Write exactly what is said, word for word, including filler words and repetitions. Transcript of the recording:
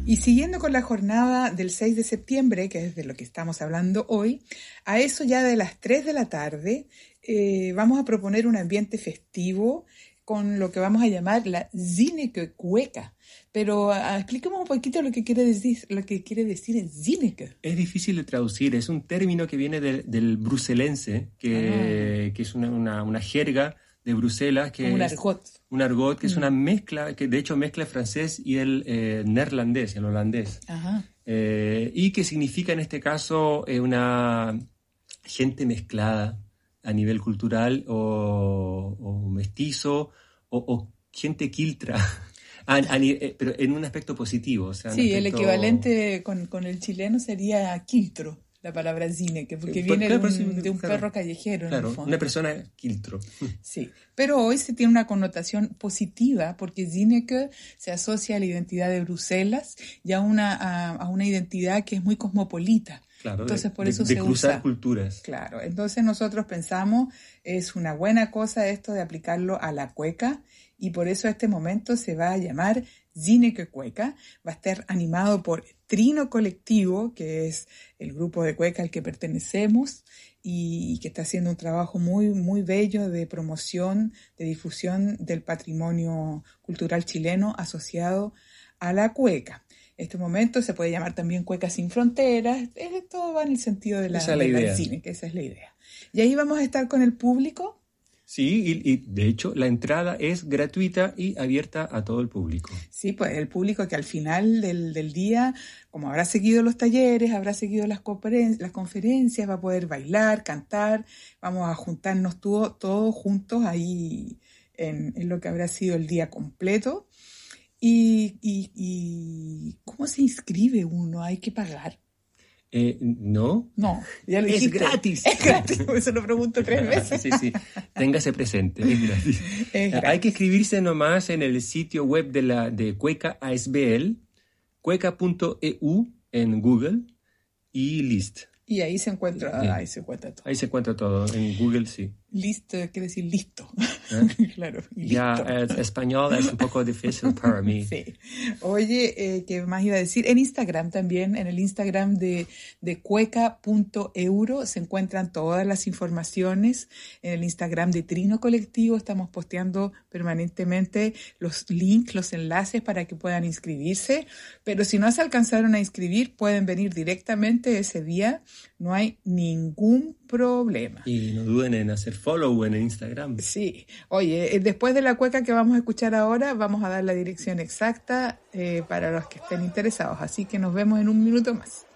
Y siguiendo con la jornada del seis de septiembre, que es de lo que estamos hablando hoy, a eso ya de las tres de la tarde eh, vamos a proponer un ambiente festivo con lo que vamos a llamar la Zinneke Cueca. Pero uh, expliquemos un poquito lo que quiere decir, lo que quiere decir Zinneke. Es difícil de traducir, es un término que viene de, del bruselense, que, ah. que es una, una, una jerga de Bruselas. Que Como un es, argot. Un argot, que mm. es una mezcla, que de hecho mezcla el francés y el eh, neerlandés, el holandés. Ajá. Eh, y que significa en este caso eh, una gente mezclada a nivel cultural o, o mestizo o, o gente quiltra. A, a, pero en un aspecto positivo. O sea, sí, aspecto... el equivalente con, con el chileno sería quiltro, la palabra Zinneke, porque viene claro, de un, de un claro, perro callejero. Claro, en el fondo. Una persona quiltro. Sí, pero hoy se tiene una connotación positiva porque Zinneke se asocia a la identidad de Bruselas y a una, a, a una identidad que es muy cosmopolita. Claro, entonces, de, por eso de, de se cruzar usa. culturas. Claro, entonces nosotros pensamos, es una buena cosa esto de aplicarlo a la cueca y por eso este momento se va a llamar Zinneke Cueca. Va a estar animado por Trino Colectivo, que es el grupo de cueca al que pertenecemos y que está haciendo un trabajo muy, muy bello de promoción, de difusión del patrimonio cultural chileno asociado a la cueca. Este momento se puede llamar también Cueca Sin Fronteras, todo va en el sentido de la, esa es la de idea. la cine, que esa es la idea. Y ahí vamos a estar con el público. Sí, y, y de hecho la entrada es gratuita y abierta a todo el público. Sí, pues el público que al final del, del día, como habrá seguido los talleres, habrá seguido las, conferen- las conferencias, va a poder bailar, cantar, vamos a juntarnos todo, todos juntos ahí en, en lo que habrá sido el día completo. ¿Y, y, y cómo se inscribe uno? ¿Hay que pagar? Eh, no. No, ya lo es dijiste. gratis. Es gratis, por eso lo pregunto tres veces. Sí, sí, téngase presente, es gratis. Es gratis. Hay que inscribirse nomás en el sitio web de, la, de Cueca A S B L, cueca punto e u en Google y list. Y ahí se encuentra, Sí. ahí se encuentra todo. Ahí se encuentra todo, en Google sí. Listo, quiere decir listo. ¿Eh? Claro, listo. Ya, el español es un poco difícil para mí. Sí. Oye, eh, ¿qué más iba a decir? En Instagram también, en el Instagram de, de cueca punto euro se encuentran todas las informaciones. En el Instagram de Trino Colectivo estamos posteando permanentemente los links, los enlaces para que puedan inscribirse. Pero si no se alcanzaron a inscribir, pueden venir directamente ese día. No hay ningún problema. Y no duden en hacer follow en Instagram. Sí. Oye, después de la cueca que vamos a escuchar ahora, vamos a dar la dirección exacta eh, para los que estén interesados. Así que nos vemos en un minuto más.